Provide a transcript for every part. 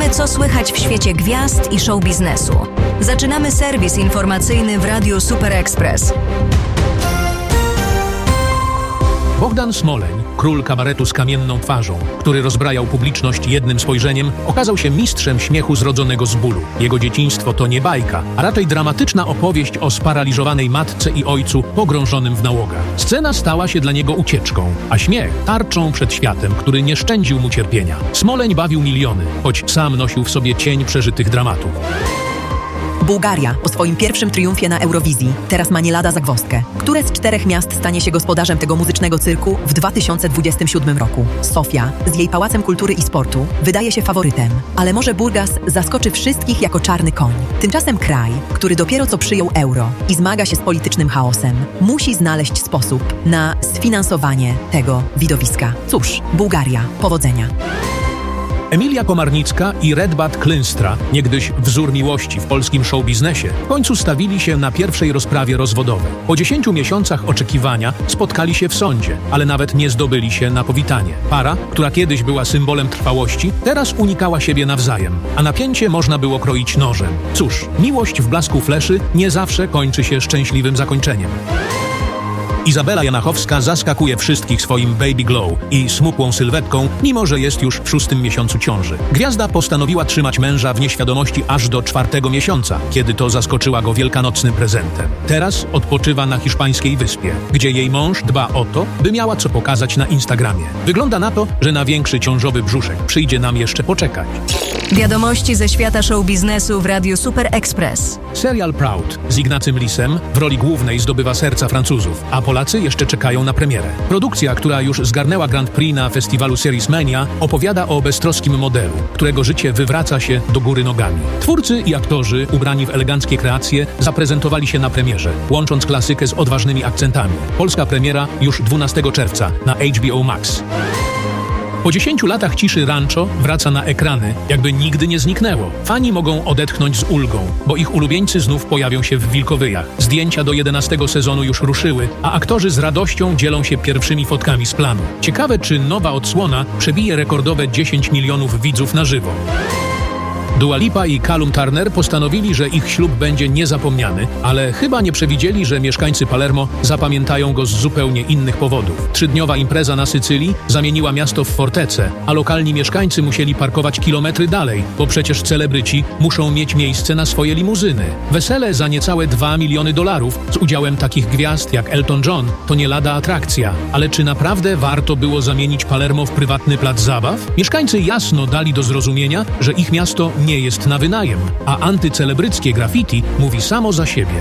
co słychać w świecie gwiazd i show biznesu. Zaczynamy serwis informacyjny w Radiu Super Express. Bogdan Smoleń, król kabaretu z kamienną twarzą, który rozbrajał publiczność jednym spojrzeniem, okazał się mistrzem śmiechu zrodzonego z bólu. Jego dzieciństwo to nie bajka, a raczej dramatyczna opowieść o sparaliżowanej matce i ojcu pogrążonym w nałogach. Scena stała się dla niego ucieczką, a śmiech tarczą przed światem, który nie szczędził mu cierpienia. Smoleń bawił miliony, choć sam nosił w sobie cień przeżytych dramatów. Bułgaria po swoim pierwszym triumfie na Eurowizji teraz ma nie lada zagwozdkę. Które z 4 miast stanie się gospodarzem tego muzycznego cyrku w 2027 roku? Sofia z jej Pałacem Kultury i Sportu wydaje się faworytem, ale może Burgas zaskoczy wszystkich jako czarny koń. Tymczasem kraj, który dopiero co przyjął euro i zmaga się z politycznym chaosem, musi znaleźć sposób na sfinansowanie tego widowiska. Cóż, Bułgaria, powodzenia. Emilia Komarnicka i Redbat Klynstra, niegdyś wzór miłości w polskim showbiznesie, w końcu stawili się na pierwszej rozprawie rozwodowej. Po 10 miesiącach oczekiwania spotkali się w sądzie, ale nawet nie zdobyli się na powitanie. Para, która kiedyś była symbolem trwałości, teraz unikała siebie nawzajem, a napięcie można było kroić nożem. Cóż, miłość w blasku fleszy nie zawsze kończy się szczęśliwym zakończeniem. Izabela Janachowska zaskakuje wszystkich swoim baby glow i smukłą sylwetką, mimo że jest już w 6. miesiącu ciąży. Gwiazda postanowiła trzymać męża w nieświadomości aż do 4. miesiąca, kiedy to zaskoczyła go wielkanocnym prezentem. Teraz odpoczywa na hiszpańskiej wyspie, gdzie jej mąż dba o to, by miała co pokazać na Instagramie. Wygląda na to, że na większy ciążowy brzuszek przyjdzie nam jeszcze poczekać. Wiadomości ze świata show biznesu w Radiu Super Express. Serial Proud z Ignacym Lisem w roli głównej zdobywa serca Francuzów, a Polacy jeszcze czekają na premierę. Produkcja, która już zgarnęła Grand Prix na festiwalu Series Mania, opowiada o beztroskim modelu, którego życie wywraca się do góry nogami. Twórcy i aktorzy, ubrani w eleganckie kreacje, zaprezentowali się na premierze, łącząc klasykę z odważnymi akcentami. Polska premiera już 12 czerwca na HBO Max. Po 10 latach ciszy Rancho wraca na ekrany, jakby nigdy nie zniknęło. Fani mogą odetchnąć z ulgą, bo ich ulubieńcy znów pojawią się w Wilkowyjach. Zdjęcia do 11 sezonu już ruszyły, a aktorzy z radością dzielą się pierwszymi fotkami z planu. Ciekawe, czy nowa odsłona przebije rekordowe 10 milionów widzów na żywo. Dua Lipa i Callum Turner postanowili, że ich ślub będzie niezapomniany, ale chyba nie przewidzieli, że mieszkańcy Palermo zapamiętają go z zupełnie innych powodów. 3-dniowa impreza na Sycylii zamieniła miasto w fortecę, a lokalni mieszkańcy musieli parkować kilometry dalej, bo przecież celebryci muszą mieć miejsce na swoje limuzyny. Wesele za niecałe $2 miliony z udziałem takich gwiazd jak Elton John to nie lada atrakcja. Ale czy naprawdę warto było zamienić Palermo w prywatny plac zabaw? Mieszkańcy jasno dali do zrozumienia, że ich miasto nie jest na wynajem, a antycelebryckie graffiti mówi samo za siebie.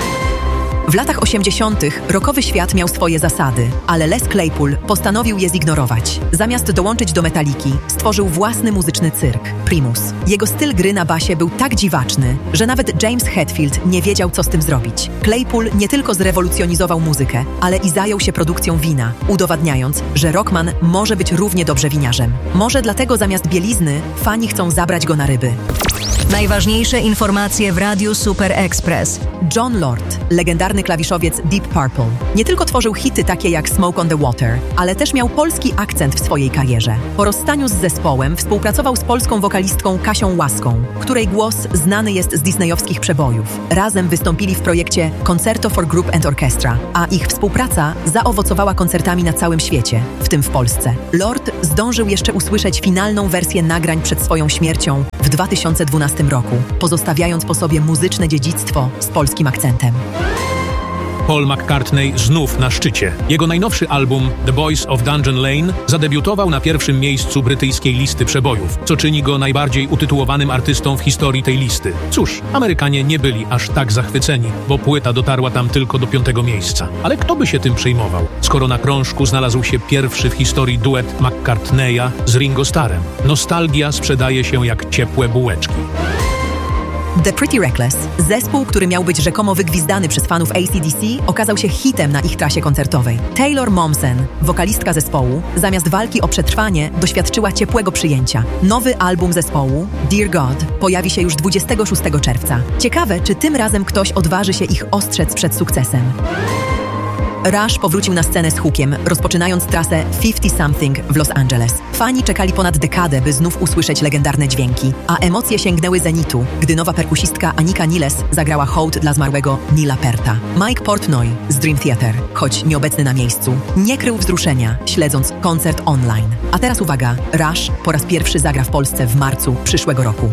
W latach 80. rockowy świat miał swoje zasady, ale Les Claypool postanowił je zignorować. Zamiast dołączyć do Metaliki, stworzył własny muzyczny cyrk, Primus. Jego styl gry na basie był tak dziwaczny, że nawet James Hetfield nie wiedział, co z tym zrobić. Claypool nie tylko zrewolucjonizował muzykę, ale i zajął się produkcją wina, udowadniając, że rockman może być równie dobrze winiarzem. Może dlatego zamiast bielizny fani chcą zabrać go na ryby. Najważniejsze informacje w Radiu Super Express. Jon Lord, legendarny klawiszowiec Deep Purple, nie tylko tworzył hity takie jak Smoke on the Water, ale też miał polski akcent w swojej karierze. Po rozstaniu z zespołem współpracował z polską wokalistką Kasią Łaską, której głos znany jest z disneyowskich przebojów. Razem wystąpili w projekcie Concerto for Group and Orchestra, a ich współpraca zaowocowała koncertami na całym świecie, w tym w Polsce. Lord zdążył jeszcze usłyszeć finalną wersję nagrań przed swoją śmiercią w 2012 roku, pozostawiając po sobie muzyczne dziedzictwo z polskim akcentem. Paul McCartney znów na szczycie. Jego najnowszy album The Boys of Dungeon Lane zadebiutował na pierwszym miejscu brytyjskiej listy przebojów, co czyni go najbardziej utytułowanym artystą w historii tej listy. Cóż, Amerykanie nie byli aż tak zachwyceni, bo płyta dotarła tam tylko do 5. miejsca. Ale kto by się tym przejmował, skoro na krążku znalazł się pierwszy w historii duet McCartneya z Ringo Starrem. Nostalgia sprzedaje się jak ciepłe bułeczki. The Pretty Reckless, zespół, który miał być rzekomo wygwizdany przez fanów AC/DC, okazał się hitem na ich trasie koncertowej. Taylor Momsen, wokalistka zespołu, zamiast walki o przetrwanie doświadczyła ciepłego przyjęcia. Nowy album zespołu, Dear God, pojawi się już 26 czerwca. Ciekawe, czy tym razem ktoś odważy się ich ostrzec przed sukcesem. Rush powrócił na scenę z hookiem, rozpoczynając trasę 50 Something w Los Angeles. Fani czekali ponad dekadę, by znów usłyszeć legendarne dźwięki, a emocje sięgnęły zenitu, gdy nowa perkusistka Anika Niles zagrała hołd dla zmarłego Nila Perta. Mike Portnoy z Dream Theater, choć nieobecny na miejscu, nie krył wzruszenia, śledząc koncert online. A teraz uwaga, Rush po raz pierwszy zagra w Polsce w marcu przyszłego roku.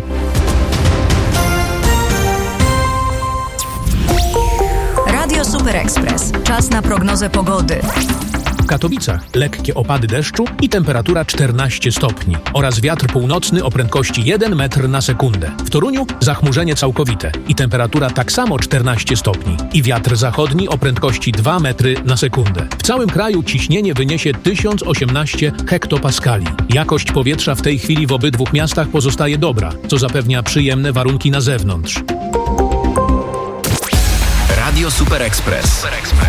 Radio Super Express. Czas na prognozę pogody. W Katowicach lekkie opady deszczu i temperatura 14 stopni oraz wiatr północny o prędkości 1 metr na sekundę. W Toruniu zachmurzenie całkowite i temperatura tak samo 14 stopni i wiatr zachodni o prędkości 2 metry na sekundę. W całym kraju ciśnienie wyniesie 1018 hektopaskali. Jakość powietrza w tej chwili w obydwu miastach pozostaje dobra, co zapewnia przyjemne warunki na zewnątrz. Radio Super Express.